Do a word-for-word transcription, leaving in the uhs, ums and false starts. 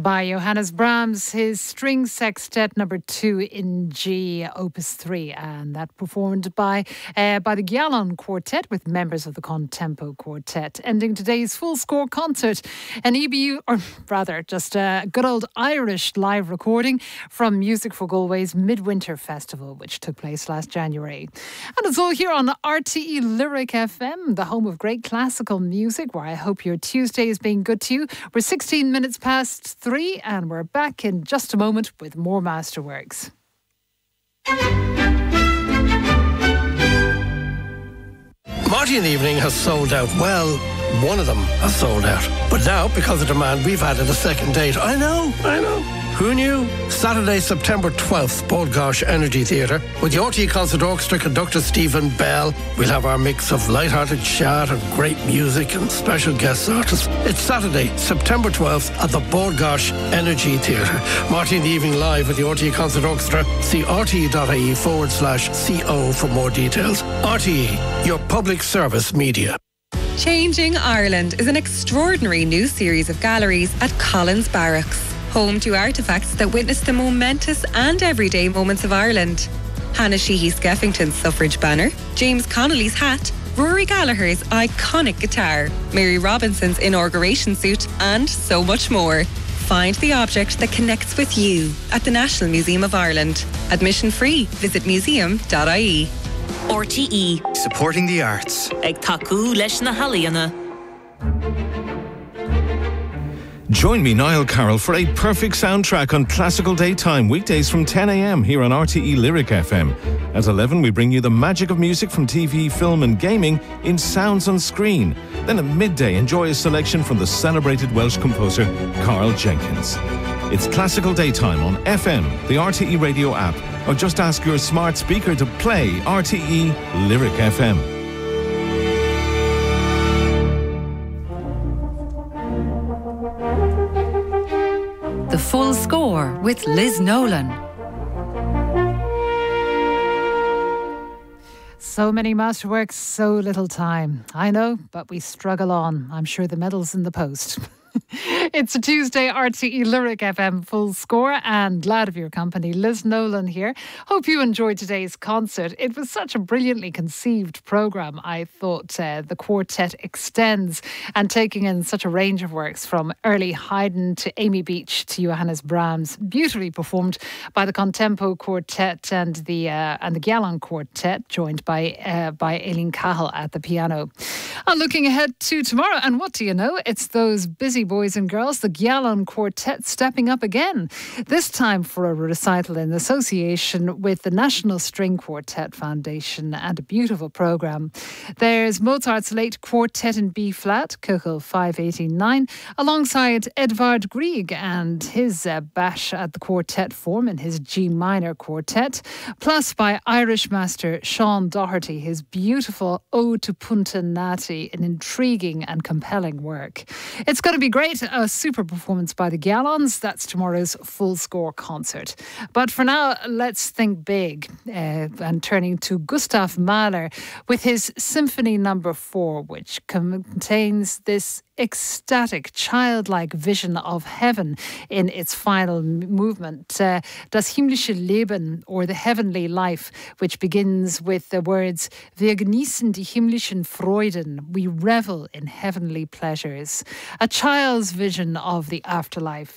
by Johannes Brahms, his string sextet number two in G, opus three, and that performed by uh, by the Gialon Quartet with members of the Contempo Quartet. Ending today's full score concert, an E B U, or rather just a good old Irish live recording from Music for Galway's Midwinter Festival, which took place last January. And it's all here on R T E Lyric F M, the home of great classical music, where I hope your Tuesday is being good to you. We're sixteen minutes past three, and we're back in just a moment with more Masterworks. Marty in the Evening has sold out. Well, one of them has sold out. But now, because of demand, we've added a second date. I know, I know. Who knew? Saturday, September twelfth, Bord Gáis Energy Theatre. With the R T E Concert Orchestra conductor Stephen Bell, we'll have our mix of light-hearted chat and great music and special guest artists. It's Saturday, September twelfth at the Bord Gáis Energy Theatre. Marty in the Evening live with the R T E Concert Orchestra. See rte.ie forward slash co for more details. R T E, your public service media. Changing Ireland is an extraordinary new series of galleries at Collins Barracks, home to artefacts that witness the momentous and everyday moments of Ireland. Hannah Sheehy Skeffington's suffrage banner, James Connolly's hat, Rory Gallagher's iconic guitar, Mary Robinson's inauguration suit, and so much more. Find the object that connects with you at the National Museum of Ireland. Admission free. Visit museum dot I E. R T E. Supporting the arts. Ag taku leis na halaíonna. Join me, Niall Carroll, for a perfect soundtrack on Classical Daytime, weekdays from ten a.m. here on R T E Lyric F M. At eleven, we bring you the magic of music from T V, film and gaming in sounds on screen. Then at midday, enjoy a selection from the celebrated Welsh composer Carl Jenkins. It's Classical Daytime on F M, the R T E radio app, or just ask your smart speaker to play R T E Lyric F M. The Full Score with Liz Nolan. So many Masterworks, so little time. I know, but we struggle on. I'm sure the medal's in the post. It's a Tuesday, R T E Lyric F M Full Score, and glad of your company. Liz Nolan here. Hope you enjoyed today's concert. It was such a brilliantly conceived programme. I thought uh, the quartet extends, and taking in such a range of works from early Haydn to Amy Beach to Johannes Brahms, beautifully performed by the Contempo Quartet and the uh, and the Gialon Quartet, joined by uh, by Aileen Cahill at the piano. And looking ahead to tomorrow, and what do you know? It's those busy boys and girls, the Gialon Quartet, stepping up again, this time for a recital in association with the National String Quartet Foundation, and a beautiful programme. There's Mozart's late Quartet in B-flat, Köchel five eighty-nine, alongside Edvard Grieg and his uh, bash at the quartet form in his G minor quartet, plus by Irish master Sean Doherty, his beautiful Ode to Punta Nati, an intriguing and compelling work. It's going to be great, a super performance by the Gialons. That's tomorrow's Full Score concert. But for now, let's think big, uh, and turning to Gustav Mahler with his Symphony Number Four, which contains this ecstatic, childlike vision of heaven in its final m- movement, uh, Das himmlische Leben, or the heavenly life, which begins with the words Wir genießen die himmlischen Freuden, we revel in heavenly pleasures. A child's vision of the afterlife,